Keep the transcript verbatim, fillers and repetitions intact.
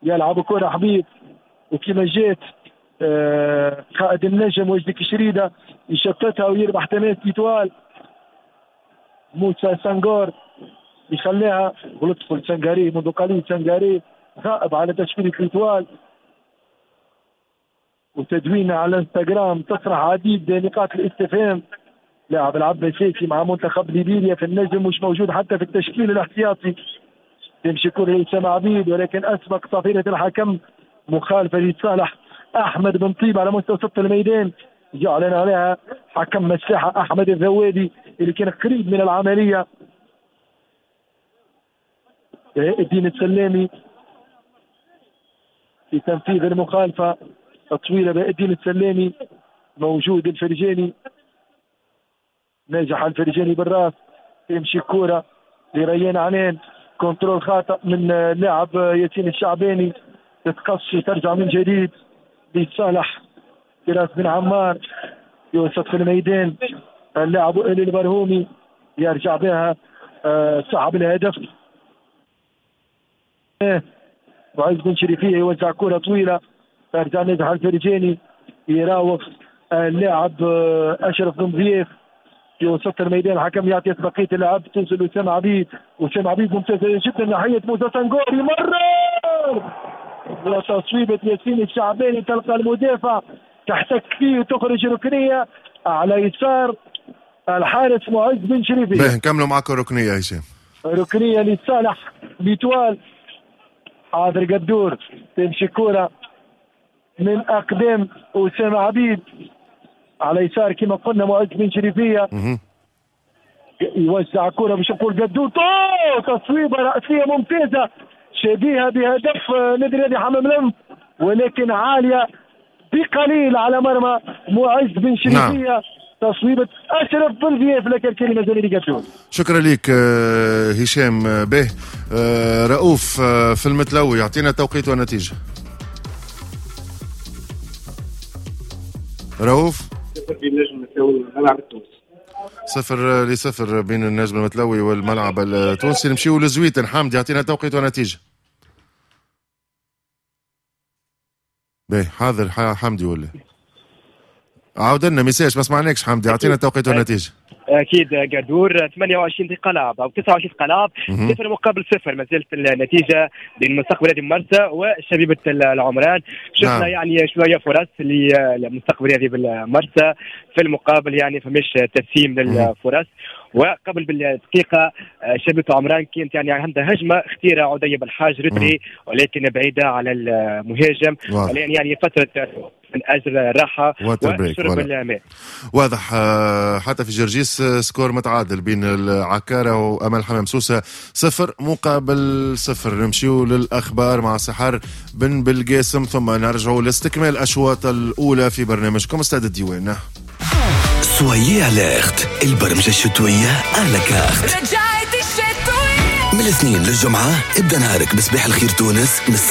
يلعب كرة حبيب وكما جيت آه قائد النجم وجدي كشريدة يشتتها ويربح تماس إيتوال. موسى سانغور يخليها ولطف سانغاري منذ قليل. سانغاري غائب على تشكيلة إيتوال وتدوينه على انستغرام تصرح عديد نقاط الاستفهام. لاعب العباسي مع منتخب ليبيريا في النجم مش موجود حتى في التشكيل الاحتياطي. تمشي كرة لأسامة عبيد ولكن أسبق صافرة الحكم مخالفة لصالح أحمد بن طيب على مستوى وسط الميدان. يعلن عليها حكم مساحة أحمد الذوادي اللي كان قريب من العملية. الدين السلامي في تنفيذ المخالفة الطويلة. الدين السلامي موجود. الفرجاني نجح الفرجاني بالراس. تمشي الكرة لريان عنان. كنترول خاطئ من لاعب ياسين الشعباني. تتقص ترجع من جديد لصالح فراس بن عمار يوسط في الميدان. اللاعب إلي البرهومي يرجع بها أه صعب الهدف. معز بن شريفية يوزع كرة طويلة ترجع نجح الفرجاني يراوغ اللاعب أشرف بن ضياف في وسط الميدان. الحكم يعطي بقية اللعب توصل لأسامة عبيد. وأسامة عبيد ممتازة جدا ناحية موسى سانغوري مرة وتصويبة ياسين الشعباني تلقى المدافع تحتك فيه وتخرج ركنية على يسار الحارس معز بن شريفي. باهي نكملوا معكم ركنية هشام. ركنية لصالح ليتوال. حاضر قدور. تمشي كرة من أقدام أسامة عبيد على يسار كما قلنا معز بن شريفية. يوزع كرة باش نقول قدور. تصويبة رأسية ممتازة شبيهة بهدف نادي نادي حمام لم ولكن عالية بقليل على مرمى معز بن شريفية. نعم. تصويبة أشرف بن ضياف لك الكلمة زميلي قدور. شكرا لك هشام. به رؤوف في المتلوي يعطينا توقيت ونتيجة. رؤوف صفر لصفر بين النجم المتلوي والملعب التونسي. نمشيو لزويتن. حمد يعطينا توقيت ونتيجة. باهي حاضر حمدي ولا عاود لنا ميساج ما سمعناكش. حمدي يعطينا توقيت ونتيجة. اكيد قدور ثمانية وعشرين دقيقة لعب او تسعة وعشرين دقيقة لعب صفر مقابل صفر ما زالت النتيجة بين مستقبل نادي مرسى وشبيبة العمران. شفنا نعم. يعني شوية فرص لمستقبل نادي مرسى في المقابل يعني فمش تسييم للفرص. وقبل بالدقيقة شبيبة عمران كانت يعني عندها هجمة اختيرها عدي بالحاج رتري ولكن بعيدة على المهاجم. يعني فترة من أجل الراحة وشرب الماء. واضح. حتى في جرجيس سكور متعادل بين العكارة وأمل حمام سوسة صفر مقابل صفر. نمشيو للأخبار مع سحر بن بالقاسم ثم نرجعوا لاستكمال أشواط الأولى في برنامجكم استاد الديوان. سويي أليرت البرمجة الشتوية على كارت. رجعت الشتوية من الاثنين للجمعة. ابدأ نهارك بصباح الخير تونس من